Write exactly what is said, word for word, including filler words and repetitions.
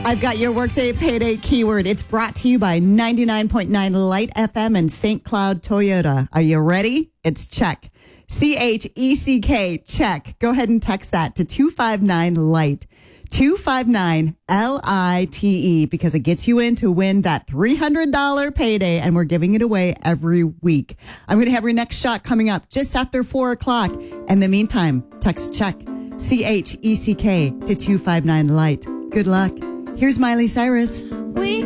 I've got your Workday Payday keyword. It's brought to you by ninety-nine point nine Light F M and Saint Cloud Toyota. Are you ready? It's check. C H E C K, check. Go ahead and text that to two five nine light. two five nine L I T E because it gets you in to win that three hundred dollars payday, and we're giving it away every week. I'm going to have your next shot coming up just after four o'clock. In the meantime, text check, C H E C K, to two five nine light. Good luck. Here's Miley Cyrus. We